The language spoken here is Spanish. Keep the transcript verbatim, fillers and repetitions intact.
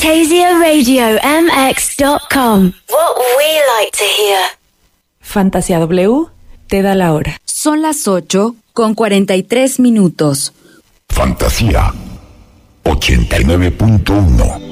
fantasia radio m x dot com. What we like to hear. Fantasia W te da la hora. Son las ocho con cuarenta y tres minutos. Fantasía ochenta y nueve punto uno.